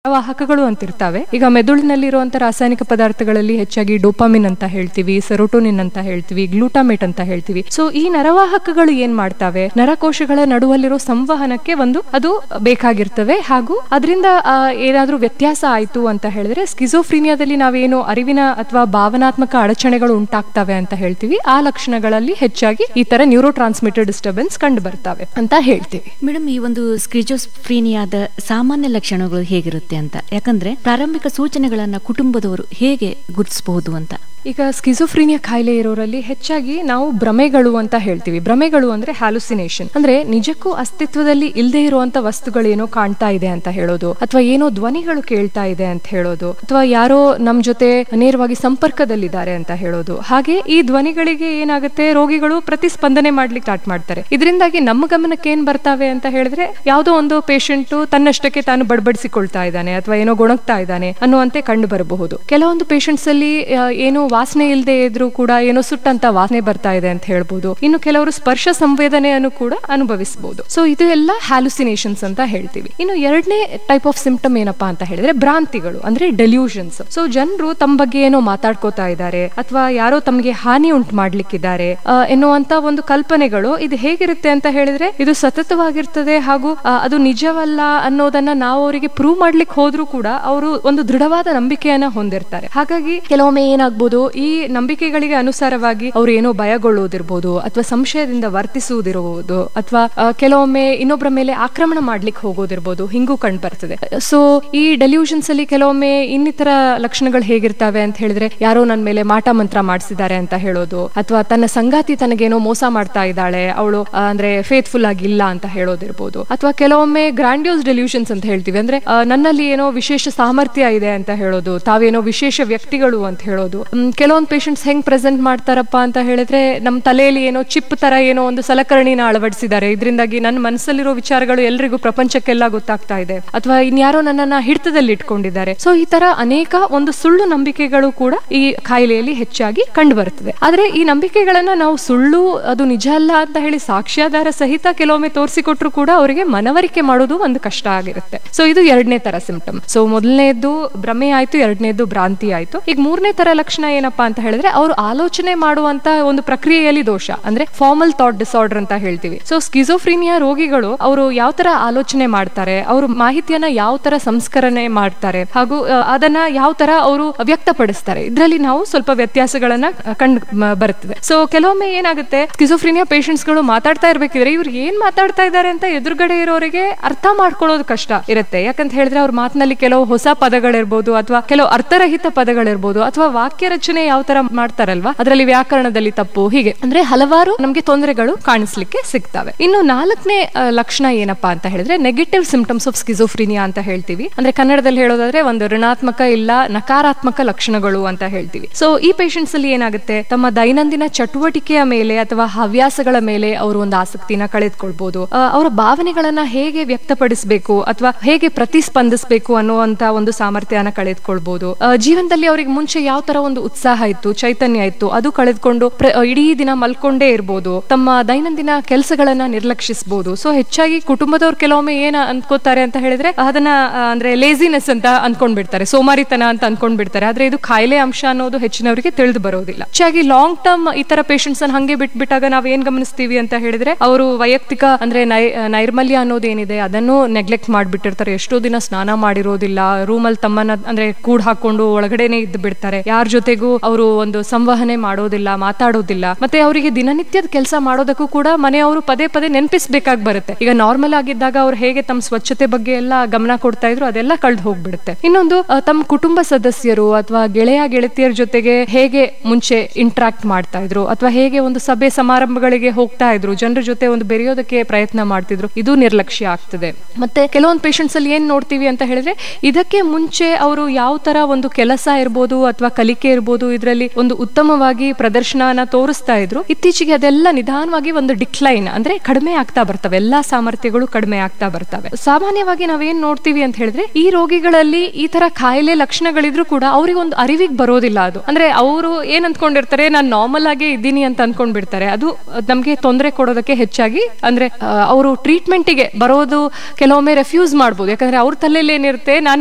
ವಾಹಕಗಳು ಅಂತಿರ್ತಾವೆ. ಈಗ ಮೆದುಳಿನಲ್ಲಿರುವಂತ ರಾಸಾಯನಿಕ ಪದಾರ್ಥಗಳಲ್ಲಿ ಹೆಚ್ಚಾಗಿ ಡೋಪಾಮಿನ್ ಅಂತ ಹೇಳ್ತೀವಿ, ಸೆರೋಟೋನಿನ್ ಅಂತ ಹೇಳ್ತೀವಿ, ಗ್ಲೂಟಾಮೇಟ್ ಅಂತ ಹೇಳ್ತೀವಿ. ಸೊ ಈ ನರವಾಹಕಗಳು ಏನ್ ಮಾಡ್ತಾವೆ, ನರಕೋಶಗಳ ನಡುವಲ್ಲಿರೋ ಸಂವಹನಕ್ಕೆ ಅದು ಬೇಕಾಗಿರ್ತವೆ. ಹಾಗೂ ಅದರಿಂದ ಏನಾದ್ರೂ ವ್ಯತ್ಯಾಸ ಆಯ್ತು ಅಂತ ಹೇಳಿದ್ರೆ ಸ್ಕಿಜೋಫ್ರೀನಿಯಾದಲ್ಲಿ ನಾವೇನು ಅರಿವಿನ ಅಥವಾ ಭಾವನಾತ್ಮಕ ಅಡಚಣೆಗಳು ಉಂಟಾಗ್ತವೆ ಅಂತ ಹೇಳ್ತೀವಿ, ಆ ಲಕ್ಷಣಗಳಲ್ಲಿ ಹೆಚ್ಚಾಗಿ ಈ ತರ ನ್ಯೂರೋ ಟ್ರಾನ್ಸ್ಮಿಟರ್ ಡಿಸ್ಟರ್ಬೆನ್ಸ್ ಕಂಡು ಬರ್ತವೆ ಅಂತ ಹೇಳ್ತೀವಿ. ಮೇಡಮ್, ಈ ಒಂದು ಸ್ಕಿಜೋಫ್ರೀನಿಯಾದ ಸಾಮಾನ್ಯ ಲಕ್ಷಣಗಳು ಹೇಗಿರುತ್ತೆ ಅಂತ, ಯಾಕಂದ್ರೆ ಪ್ರಾರಂಭಿಕ ಸೂಚನೆಗಳನ್ನ ಕುಟುಂಬದವರು ಹೇಗೆ ಗುರುತಿಸಬಹುದು ಅಂತ. ಈಗ ಸ್ಕಿಜೋಫ್ರೀನಿಯಾ ಕಾಯಿಲೆ ಇರೋರಲ್ಲಿ ಹೆಚ್ಚಾಗಿ ನಾವು ಭ್ರಮೆಗಳು ಅಂತ ಹೇಳ್ತೀವಿ. ಭ್ರಮೆಗಳು ಅಂದ್ರೆ ಹ್ಯಾಲುಸಿನೇಷನ್, ಅಂದ್ರೆ ನಿಜಕ್ಕೂ ಅಸ್ತಿತ್ವದಲ್ಲಿ ಇಲ್ಲದೆ ಇರುವಂತ ವಸ್ತುಗಳೇನೋ ಕಾಣ್ತಾ ಇದೆ ಅಂತ ಹೇಳೋದು, ಅಥವಾ ಏನೋ ಧ್ವನಿಗಳು ಕೇಳ್ತಾ ಇದೆ ಅಂತ ಹೇಳೋದು, ಅಥವಾ ಯಾರೋ ನಮ್ ಜೊತೆ ನೇರವಾಗಿ ಸಂಪರ್ಕದಲ್ಲಿದ್ದಾರೆ ಅಂತ ಹೇಳೋದು. ಹಾಗೆ ಈ ಧ್ವನಿಗಳಿಗೆ ಏನಾಗುತ್ತೆ, ರೋಗಿಗಳು ಪ್ರತಿಸ್ಪಂದನೆ ಮಾಡ್ಲಿಕ್ಕೆ ಸ್ಟಾರ್ಟ್ ಮಾಡ್ತಾರೆ. ಇದರಿಂದಾಗಿ ನಮ್ಮ ಗಮನಕ್ಕೆ ಏನ್ ಬರ್ತಾವೆ ಅಂತ ಹೇಳಿದ್ರೆ, ಯಾವುದೋ ಒಂದು ಪೇಷಂಟ್ ತನ್ನಷ್ಟಕ್ಕೆ ತಾನು ಬಡಬಡಿಸಿಕೊಳ್ತಾ ಇದ್ದಾನೆ ಅಥವಾ ಏನೋ ಗೊಣಗ್ತಾ ಇದ್ದಾನೆ ಅನ್ನುವಂತೆ ಕಂಡು ಬರಬಹುದು. ಕೆಲವೊಂದು ಪೇಷಂಟ್ಸ್ ಅಲ್ಲಿ ಏನೋ ವಾಸನೆ ಇಲ್ಲದೆ ಇದ್ರೂ ಕೂಡ ಏನೋ ಸುಟ್ಟಂತ ವಾಸನೆ ಬರ್ತಾ ಇದೆ ಅಂತ ಹೇಳ್ಬೋದು. ಇನ್ನು ಕೆಲವರು ಸ್ಪರ್ಶ ಸಂವೇದನೆಯನ್ನು ಕೂಡ ಅನುಭವಿಸಬಹುದು. ಸೊ ಇದು ಎಲ್ಲ ಹ್ಯಾಲುಸಿನೇಷನ್ಸ್ ಅಂತ ಹೇಳ್ತೀವಿ. ಇನ್ನು ಎರಡನೇ ಟೈಪ್ ಆಫ್ ಸಿಂಪ್ಟಮ್ ಏನಪ್ಪಾ ಅಂತ ಹೇಳಿದ್ರೆ ಭ್ರಾಂತಿಗಳು, ಅಂದ್ರೆ ಡೆಲ್ಯೂಷನ್ಸ್. ಸೊ ಜನರು ತಮ್ಮ ಬಗ್ಗೆ ಏನೋ ಮಾತಾಡ್ಕೋತಾ ಇದ್ದಾರೆ ಅಥವಾ ಯಾರೋ ತಮಗೆ ಹಾನಿ ಉಂಟು ಮಾಡ್ಲಿಕ್ಕಿದ್ದಾರೆ ಎನ್ನುವಂತ ಒಂದು ಕಲ್ಪನೆಗಳು. ಇದು ಹೇಗಿರುತ್ತೆ ಅಂತ ಹೇಳಿದ್ರೆ, ಇದು ಸತತವಾಗಿರ್ತದೆ ಹಾಗೂ ಅದು ನಿಜವಲ್ಲ ಅನ್ನೋದನ್ನ ನಾವು ಅವರಿಗೆ ಪ್ರೂವ್ ಮಾಡ್ಲಿಕ್ಕೆ ಹೋದ್ರೂ ಕೂಡ ಅವರು ಒಂದು ದೃಢವಾದ ನಂಬಿಕೆಯನ್ನ ಹೊಂದಿರ್ತಾರೆ. ಹಾಗಾಗಿ ಕೆಲವೊಮ್ಮೆ ಏನಾಗ್ಬೋದು, ಈ ನಂಬಿಕೆಗಳಿಗೆ ಅನುಸಾರವಾಗಿ ಅವ್ರು ಏನೋ ಭಯಗೊಳ್ಳುವುದಿರ್ಬೋದು ಅಥವಾ ಸಂಶಯದಿಂದ ವರ್ತಿಸುವುದಿರಬಹುದು ಅಥವಾ ಕೆಲವೊಮ್ಮೆ ಇನ್ನೊಬ್ಬರ ಮೇಲೆ ಆಕ್ರಮಣ ಮಾಡ್ಲಿಕ್ಕೆ ಹೋಗೋದಿರ್ಬೋದು, ಹಿಂಗೂ ಕಂಡು ಬರ್ತದೆ. ಸೊ ಈ ಡೆಲ್ಯೂಷನ್ಸ್ ಅಲ್ಲಿ ಕೆಲವೊಮ್ಮೆ ಇನ್ನಿತರ ಲಕ್ಷಣಗಳು ಹೇಗಿರ್ತವೆ ಅಂತ ಹೇಳಿದ್ರೆ, ಯಾರೋ ನನ್ನ ಮೇಲೆ ಮಾಟ ಮಂತ್ರ ಮಾಡಿಸಿದ್ದಾರೆ ಅಂತ ಹೇಳೋದು, ಅಥವಾ ತನ್ನ ಸಂಗಾತಿ ತನಗೇನೋ ಮೋಸ ಮಾಡ್ತಾ ಇದ್ದಾಳೆ, ಅವಳು ಅಂದ್ರೆ ಫೇತ್ಫುಲ್ ಆಗಿಲ್ಲ ಅಂತ ಹೇಳೋದಿರ್ಬೋದು. ಅಥವಾ ಕೆಲವೊಮ್ಮೆ ಗ್ರಾಂಡ್ಯೂಸ್ ಡೆಲ್ಯೂಷನ್ಸ್ ಅಂತ ಹೇಳ್ತೀವಿ, ಅಂದ್ರೆ ನನ್ನಲ್ಲಿ ಏನೋ ವಿಶೇಷ ಸಾಮರ್ಥ್ಯ ಇದೆ ಅಂತ ಹೇಳೋದು, ತಾವೇನೋ ವಿಶೇಷ ವ್ಯಕ್ತಿಗಳು ಅಂತ ಹೇಳೋದು. ಕೆಲವೊಂದು ಪೇಷಂಟ್ಸ್ ಹೆಂಗ್ ಪ್ರೆಸೆಂಟ್ ಮಾಡ್ತಾರಪ್ಪ ಅಂತ ಹೇಳಿದ್ರೆ, ನಮ್ಮ ತಲೆಯಲ್ಲಿ ಏನೋ ಚಿಪ್ ತರ ಏನೋ ಒಂದು ಸಲಕರಣಿನ ಅಳವಡಿಸಿದ್ದಾರೆ, ಇದರಿಂದಾಗಿ ನನ್ನ ಮನಸ್ಸಲ್ಲಿರೋ ವಿಚಾರಗಳು ಎಲ್ರಿಗೂ ಪ್ರಪಂಚಕ್ಕೆಲ್ಲ ಗೊತ್ತಾಗ್ತಾ ಇದೆ, ಅಥವಾ ಇನ್ಯಾರೋ ನನ್ನನ್ನ ಹಿಡಿತದಲ್ಲಿ ಇಟ್ಕೊಂಡಿದ್ದಾರೆ. ಸೊ ಈ ತರ ಅನೇಕ ಒಂದು ಸುಳ್ಳು ನಂಬಿಕೆಗಳು ಕೂಡ ಈ ಕಾಯಿಲೆಯಲ್ಲಿ ಹೆಚ್ಚಾಗಿ ಕಂಡು ಬರ್ತದೆ. ಆದ್ರೆ ಈ ನಂಬಿಕೆಗಳನ್ನ ನಾವು ಸುಳ್ಳು, ಅದು ನಿಜ ಅಲ್ಲ ಅಂತ ಹೇಳಿ ಸಾಕ್ಷ್ಯಾಧಾರ ಸಹಿತ ಕೆಲವೊಮ್ಮೆ ತೋರಿಸಿಕೊಟ್ರು ಕೂಡ ಅವರಿಗೆ ಮನವರಿಕೆ ಮಾಡೋದು ಒಂದು ಕಷ್ಟ ಆಗಿರುತ್ತೆ. ಸೊ ಇದು ಎರಡನೇ ತರ ಸಿಂಪ್ಟಮ್. ಸೊ ಮೊದಲನೇದು ಭ್ರಮೆ ಆಯ್ತು, ಎರಡನೇದು ಭ್ರಾಂತಿ ಆಯ್ತು. ಈಗ ಮೂರನೇ ತರ ಲಕ್ಷಣ ಏನಪ್ಪಾ ಅಂತ ಹೇಳಿದ್ರೆ, ಅವರು ಆಲೋಚನೆ ಮಾಡುವಂತ ಒಂದು ಪ್ರಕ್ರಿಯೆಯಲ್ಲಿ ದೋಷ, ಅಂದ್ರೆ ಫಾರ್ಮಲ್ ಥಾಟ್ ಡಿಸಾರ್ಡರ್ ಅಂತ ಹೇಳ್ತೀವಿ. ಸೊ ಸ್ಕಿಜೋಫ್ರೀನಿಯಾ ರೋಗಿಗಳು ಅವರು ಯಾವ ತರ ಆಲೋಚನೆ ಮಾಡ್ತಾರೆ, ಅವರು ಮಾಹಿತಿಯನ್ನ ಯಾವ ತರ ಸಂಸ್ಕರಣೆ ಮಾಡ್ತಾರೆ ಹಾಗೂ ಅದನ್ನ ಯಾವ ತರ ಅವರು ವ್ಯಕ್ತಪಡಿಸ್ತಾರೆ, ಇದರಲ್ಲಿ ನಾವು ಸ್ವಲ್ಪ ವ್ಯತ್ಯಾಸಗಳನ್ನ ಕಂಡು ಬರ್ತದೆ. ಸೊ ಕೆಲವೊಮ್ಮೆ ಏನಾಗುತ್ತೆ, ಸ್ಕಿಜೋಫ್ರೀನಿಯಾ ಪೇಷಂಟ್ಸ್ ಗಳು ಮಾತಾಡ್ತಾ ಇರ್ಬೇಕಿದ್ರೆ ಇವ್ರು ಏನ್ ಮಾತಾಡ್ತಾ ಇದ್ದಾರೆ ಅಂತ ಎದುರುಗಡೆ ಇರೋರಿಗೆ ಅರ್ಥ ಮಾಡ್ಕೊಳ್ಳೋದು ಕಷ್ಟ ಇರುತ್ತೆ. ಯಾಕಂತ ಹೇಳಿದ್ರೆ ಅವ್ರ ಮಾತಿನಲ್ಲಿ ಕೆಲವು ಹೊಸ ಪದಗಳಿರ್ಬೋದು ಅಥವಾ ಕೆಲವು ಅರ್ಥರಹಿತ ಪದಗಳಿರ್ಬೋದು, ಅಥವಾ ವಾಕ್ಯ ರಚನೆ ಯಾವ ತರ ಮಾಡ್ತಾರಲ್ವಾ ಅದರಲ್ಲಿ ವ್ಯಾಕರಣದಲ್ಲಿ ತಪ್ಪು, ಹೀಗೆ ಅಂದ್ರೆ ಹಲವಾರು ನಮ್ಗೆ ತೊಂದರೆಗಳು ಕಾಣಿಸ್ಲಿಕ್ಕೆ ಸಿಗ್ತವೆ. ಇನ್ನು ನಾಲ್ಕನೇ ಲಕ್ಷಣ ಏನಪ್ಪಾ ಅಂತ ಹೇಳಿದ್ರೆ, ನೆಗೆಟಿವ್ ಸಿಂಪ್ಟಮ್ಸ್ ಆಫ್ ಸ್ಕಿಜೋಫ್ರೀನಿಯಾ ಅಂತ ಹೇಳ್ತೀವಿ. ಅಂದ್ರೆ ಕನ್ನಡದಲ್ಲಿ ಹೇಳೋದಾದ್ರೆ ಒಂದು ಋಣಾತ್ಮಕ ಇಲ್ಲ ನಕಾರಾತ್ಮಕ ಲಕ್ಷಣಗಳು ಅಂತ ಹೇಳ್ತೀವಿ. ಸೊ ಈ ಪೇಷಂಟ್ಸ್ ಅಲ್ಲಿ ಏನಾಗುತ್ತೆ, ತಮ್ಮ ದೈನಂದಿನ ಚಟುವಟಿಕೆಯ ಮೇಲೆ ಅಥವಾ ಹವ್ಯಾಸಗಳ ಮೇಲೆ ಅವರು ಒಂದು ಆಸಕ್ತಿನ ಕಳೆದುಕೊಳ್ಬಹುದು. ಅವರ ಭಾವನೆಗಳನ್ನ ಹೇಗೆ ವ್ಯಕ್ತಪಡಿಸಬೇಕು ಅಥವಾ ಹೇಗೆ ಪ್ರತಿಸ್ಪಂದಿಸಬೇಕು ಅನ್ನುವಂತ ಒಂದು ಸಾಮರ್ಥ್ಯನ ಕಳೆದುಕೊಳ್ಬಹುದು. ಜೀವನದಲ್ಲಿ ಅವರಿಗೆ ಮುಂಚೆ ಯಾವ ತರ ಒಂದು ಉತ್ಸಾಹ ಇತ್ತು, ಚೈತನ್ಯ ಇತ್ತು, ಅದು ಕಳೆದುಕೊಂಡು ಇಡೀ ದಿನ ಮಲ್ಕೊಂಡೇ ಇರ್ಬೋದು, ತಮ್ಮ ದೈನಂದಿನ ಕೆಲಸಗಳನ್ನ ನಿರ್ಲಕ್ಷಿಸಬಹುದು. ಸೊ ಹೆಚ್ಚಾಗಿ ಕುಟುಂಬದವ್ರು ಕೆಲವೊಮ್ಮೆ ಏನ್ ಅನ್ಕೋತಾರೆ ಅಂತ ಹೇಳಿದ್ರೆ, ಅದನ್ನ ಅಂದ್ರೆ ಲೇಸಿನೆಸ್ ಅಂತ ಅನ್ಕೊಂಡ್ಬಿಡ್ತಾರೆ, ಸೋಮಾರಿತನ ಅಂತ ಅನ್ಕೊಂಡ್ಬಿಡ್ತಾರೆ. ಆದ್ರೆ ಇದು ಕಾಯಿಲೆ ಅಂಶ ಅನ್ನೋದು ಹೆಚ್ಚಿನವರಿಗೆ ತಿಳಿದು ಬರೋದಿಲ್ಲ. ಹೆಚ್ಚಾಗಿ ಲಾಂಗ್ ಟರ್ಮ್ ಈ ತರ ಪೇಷಂಟ್ಸ್ ಅನ್ನು ಹಂಗೆ ಬಿಟ್ಬಿಟ್ಟಾಗ ನಾವ್ ಏನ್ ಗಮನಿಸ್ತೀವಿ ಅಂತ ಹೇಳಿದ್ರೆ, ಅವರು ವೈಯಕ್ತಿಕ ಅಂದ್ರೆ ನೈರ್ಮಲ್ಯ ಅನ್ನೋದೇನಿದೆ ಅದನ್ನು ನೆಗ್ಲೆಕ್ಟ್ ಮಾಡ್ಬಿಟ್ಟಿರ್ತಾರೆ. ಎಷ್ಟೋ ದಿನ ಸ್ನಾನ ಮಾಡಿರೋದಿಲ್ಲ, ರೂಮಲ್ಲಿ ತಮ್ಮನ್ನ ಅಂದ್ರೆ ಕೂಡ್ ಹಾಕೊಂಡು ಒಳಗಡೆನೆ ಇದ್ದು ಬಿಡ್ತಾರೆ, ಯಾರ ಜೊತೆಗೂ ಅವರು ಒಂದು ಸಂವಹನೆ ಮಾಡೋದಿಲ್ಲ, ಮಾತಾಡೋದಿಲ್ಲ. ಮತ್ತೆ ಅವರಿಗೆ ದಿನನಿತ್ಯದ ಕೆಲಸ ಮಾಡೋದಕ್ಕೂ ಕೂಡ ಮನೆಯವರು ಪದೇ ಪದೇ ನೆನಪಿಸಬೇಕಾಗಿ ಬರುತ್ತೆ. ಈಗ ನಾರ್ಮಲ್ ಆಗಿದ್ದಾಗ ಅವ್ರು ಹೇಗೆ ತಮ್ಮ ಸ್ವಚ್ಛತೆ ಬಗ್ಗೆ ಎಲ್ಲ ಗಮನ ಕೊಡ್ತಾ ಇದ್ರು ಅದೆಲ್ಲ ಕಳೆದು ಹೋಗ್ಬಿಡುತ್ತೆ. ಇನ್ನೊಂದು, ತಮ್ಮ ಕುಟುಂಬ ಸದಸ್ಯರು ಅಥವಾ ಗೆಳೆಯರ ಜೊತೆಗೆ ಹೇಗೆ ಮುಂಚೆ ಇಂಟ್ರಾಕ್ಟ್ ಮಾಡ್ತಾ ಇದ್ರು ಅಥವಾ ಹೇಗೆ ಒಂದು ಸಭೆ ಸಮಾರಂಭಗಳಿಗೆ ಹೋಗ್ತಾ ಇದ್ರು, ಜನರ ಜೊತೆ ಒಂದು ಬೆರೆಯೋದಕ್ಕೆ ಪ್ರಯತ್ನ ಮಾಡ್ತಿದ್ರು, ಇದು ನಿರ್ಲಕ್ಷ್ಯ ಆಗ್ತದೆ. ಮತ್ತೆ ಕೆಲವೊಂದು ಪೇಷಂಟ್ಸ್ ಅಲ್ಲಿ ಏನ್ ನೋಡ್ತೀವಿ ಅಂತ ಹೇಳಿದ್ರೆ, ಇದಕ್ಕೆ ಮುಂಚೆ ಅವರು ಯಾವ ತರ ಒಂದು ಕೆಲಸ ಇರ್ಬೋದು ಅಥವಾ ಕಲಿಕೆ ಇರ್ಬೋದು ಇದರಲ್ಲಿ ಒಂದು ಉತ್ತಮವಾಗಿ ಪ್ರದರ್ಶನ ತೋರಿಸ್ತಾ ಇದ್ರು, ಇತ್ತೀಚೆಗೆ ಅದೆಲ್ಲ ನಿಧಾನವಾಗಿ ಒಂದು ಡಿಕ್ಲೈನ್ ಅಂದ್ರೆ ಕಡಿಮೆ ಆಗ್ತಾ ಬರ್ತವೆ, ಎಲ್ಲಾ ಸಾಮರ್ಥ್ಯಗಳು ಕಡಿಮೆ ಆಗ್ತಾ ಬರ್ತವೆ. ಸಾಮಾನ್ಯವಾಗಿ ನಾವೇನ್ ನೋಡ್ತೀವಿ ಅಂತ ಹೇಳಿದ್ರೆ, ಈ ರೋಗಿಗಳಲ್ಲಿ ಈ ತರ ಕಾಯಿಲೆ ಲಕ್ಷಣಗಳಿದ್ರು ಕೂಡ ಅವ್ರಿಗೆ ಒಂದು ಅರಿವಿಗೆ ಬರೋದಿಲ್ಲ. ಅದು ಅಂದ್ರೆ ಅವರು ಏನ್ ಅಂದ್ಕೊಂಡಿರ್ತಾರೆ, ನಾನು ನಾರ್ಮಲ್ ಆಗೇ ಇದ್ದೀನಿ ಅಂತ ಅನ್ಕೊಂಡ್ಬಿಡ್ತಾರೆ. ಅದು ನಮ್ಗೆ ತೊಂದರೆ ಕೊಡೋದಕ್ಕೆ ಹೆಚ್ಚಾಗಿ ಅಂದ್ರೆ ಅವರು ಟ್ರೀಟ್ಮೆಂಟ್ಗೆ ಬರೋದು ಕೆಲವೊಮ್ಮೆ ರೆಫ್ಯೂಸ್ ಮಾಡ್ಬೋದು. ಯಾಕಂದ್ರೆ ಅವ್ರ ತಲೆಯಲ್ಲಿ ಏನಿರುತ್ತೆ, ನಾನು